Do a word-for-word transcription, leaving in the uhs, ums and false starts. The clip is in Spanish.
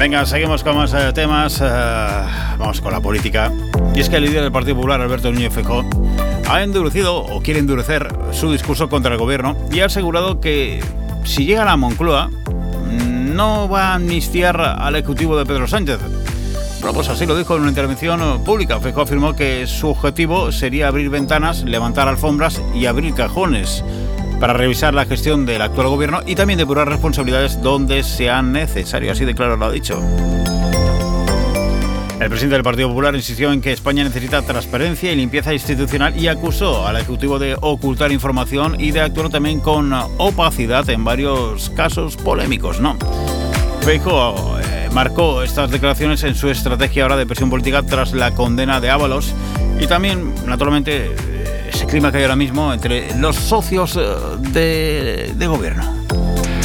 Venga, seguimos con más eh, temas. Eh, vamos con la política. Y es que el líder del Partido Popular, Alberto Núñez Feijóo, ha endurecido o quiere endurecer su discurso contra el gobierno y ha asegurado que si llega a la Moncloa no va a amnistiar al ejecutivo de Pedro Sánchez. Bueno, pues así lo dijo en una intervención pública. Feijóo afirmó que su objetivo sería abrir ventanas, levantar alfombras y abrir cajones para revisar la gestión del actual gobierno y también depurar responsabilidades donde sean necesarias. Así de claro lo ha dicho. El presidente del Partido Popular insistió en que España necesita transparencia y limpieza institucional y acusó al Ejecutivo de ocultar información y de actuar también con opacidad en varios casos polémicos, ¿no? Feijóo eh, marcó estas declaraciones en su estrategia ahora de presión política tras la condena de Ábalos y también, naturalmente, ese clima que hay ahora mismo entre los socios de, de gobierno.